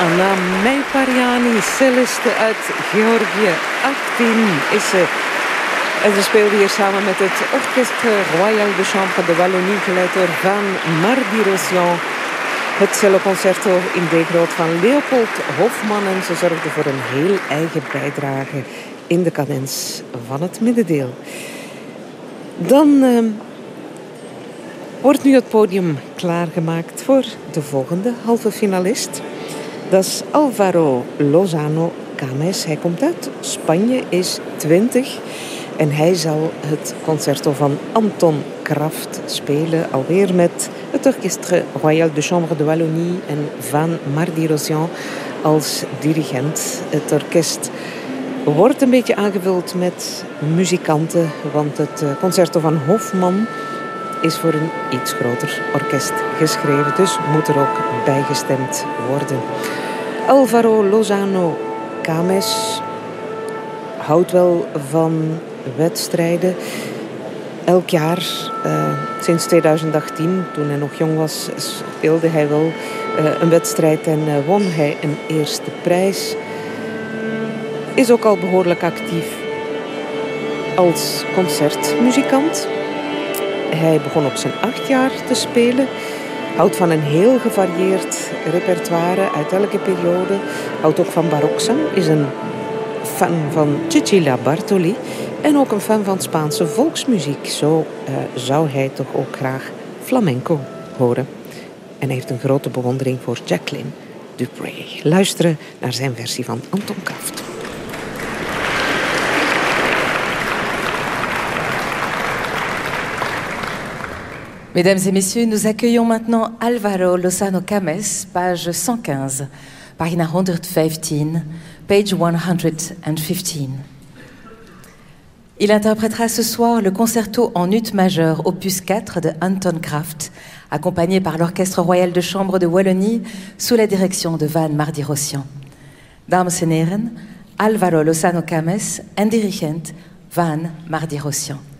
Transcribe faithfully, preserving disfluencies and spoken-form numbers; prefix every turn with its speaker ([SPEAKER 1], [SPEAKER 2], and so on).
[SPEAKER 1] Anna Meipariani, celliste uit Georgië. achttien is ze. En ze speelde hier samen met het Orchestre Royal de Chambre de Wallonie, geleid door Van Mardi-Rossian. Het celloconcerto in D-groot van Leopold Hofman. En ze zorgde voor een heel eigen bijdrage in de cadens van het middendeel. Dan uh, wordt nu het podium klaargemaakt voor de volgende halve finalist. Dat is Alvaro Lozano Cames. Hij komt uit Spanje, is twintig. En hij zal het concerto van Anton Kraft spelen. Alweer met het Orchestre Royal de Chambre de Wallonie en Van Mardi-Rossian als dirigent. Het orkest wordt een beetje aangevuld met muzikanten, want het concerto van Hofman is voor een iets groter orkest geschreven. Dus moet er ook bijgestemd worden. Alvaro Lozano Cames houdt wel van wedstrijden. Elk jaar, uh, sinds twintig achttien, toen hij nog jong was, speelde hij wel uh, een wedstrijd en uh, won hij een eerste prijs. Is ook al behoorlijk actief als concertmuzikant. Hij begon op zijn acht jaar te spelen. Houdt van een heel gevarieerd repertoire uit elke periode. Houdt ook van barokzang. Is een fan van Cecilia Bartoli. En ook een fan van Spaanse volksmuziek. Zo uh, zou hij toch ook graag flamenco horen. En hij heeft een grote bewondering voor Jacqueline du Pré. Luisteren naar zijn versie van Anton Kraft.
[SPEAKER 2] Mesdames et messieurs, nous accueillons maintenant Alvaro Lozano Cames, page cent quinze, pagina honderdvijftien, page one hundred fifteen. Il interprétera ce soir le concerto en ut majeur, opus quatre de Anton Kraft, accompagné par l'Orchestre Royal de Chambre de Wallonie sous la direction de Van Mardi-Rossian. Dames en heren, Alvaro Lozano Cames en dirigent Van Mardi-Rossian.